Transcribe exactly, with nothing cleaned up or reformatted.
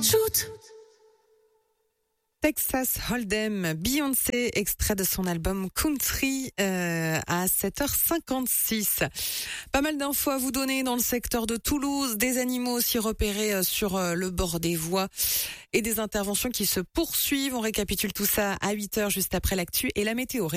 Shoot. Texas Hold'em, Beyoncé, extrait de son album Country euh, à sept heures cinquante-six. Pas mal d'infos à vous donner dans le secteur de Toulouse, des animaux aussi repérés sur le bord des voies et des interventions qui se poursuivent. On récapitule tout ça à huit heures juste après l'actu et la météo.